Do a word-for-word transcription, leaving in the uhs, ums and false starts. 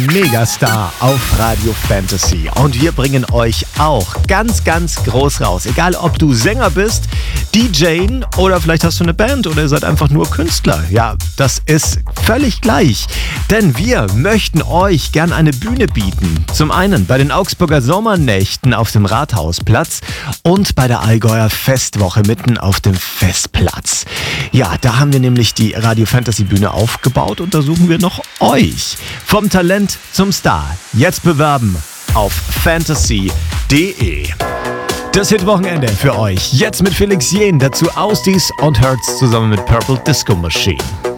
Megastar auf Radio Fantasy. Und wir bringen euch auch ganz, ganz groß raus. Egal, ob du Sänger bist, D J oder vielleicht hast du eine Band oder ihr seid einfach nur Künstler. Ja, das ist völlig gleich. Denn wir möchten euch gern eine Bühne bieten. Zum einen bei den Augsburger Sommernächten auf dem Rathausplatz und bei der Allgäuer Festwoche mitten auf dem Festplatz. Ja, da haben wir nämlich die Radio Fantasy Bühne aufgebaut und da suchen wir noch euch. Vom Talent zum Star. Jetzt bewerben auf fantasy punkt de. Das Hitwochenende für euch. Jetzt mit Felix Jähn, dazu Ausdies und Hertz zusammen mit Purple Disco Machine.